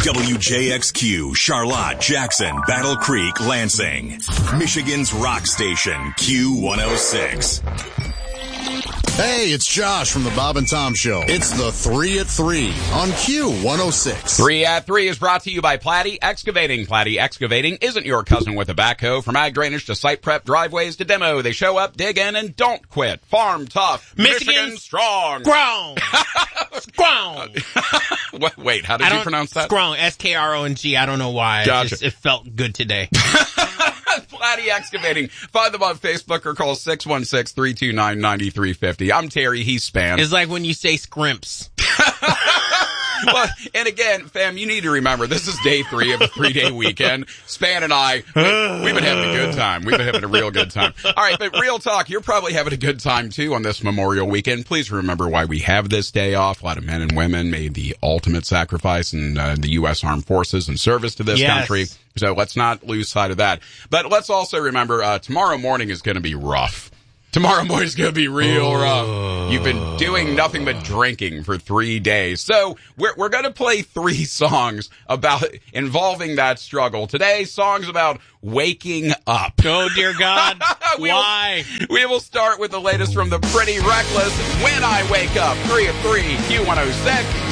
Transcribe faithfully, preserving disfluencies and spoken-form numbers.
W J X Q, Charlotte, Jackson, Battle Creek, Lansing. Michigan's rock station, Q one oh six. Hey, it's Josh from the Bob and Tom Show. It's the three at three on Q one oh six. three at three is brought to you by Platte Excavating. Platte Excavating isn't your cousin with a backhoe. From ag drainage to site prep, driveways to demo, they show up, dig in, and don't quit. Farm tough. Michigan, Michigan strong. Strong. Strong. Wait, wait, how did you pronounce that? Strong. S K R O N G. I don't know why. Gotcha. It, just, it felt good today. Platte Excavating. Find them on Facebook or call six one six, three two nine, nine three five zero. I'm Terry. He's Span. It's like when you say scrimps. Well, and again, fam, you need to remember, this is day three of a three-day weekend. Span and I, we, we've been having a good time. We've been having a real good time. All right, but real talk, you're probably having a good time, too, on this Memorial Weekend. Please remember why we have this day off. A lot of men and women made the ultimate sacrifice in uh, the U S Armed Forces in service to this Yes. country. So let's not lose sight of that. But let's also remember, uh, tomorrow morning is going to be rough. Tomorrow morning is going to be real oh. rough. You've been doing nothing but drinking for three days. So we're, we're going to play three songs about involving that struggle. Today, songs about waking up. Oh, dear God. we Why? Will, we will start with the latest from the Pretty Reckless, When I Wake Up. three of three, Q one oh six.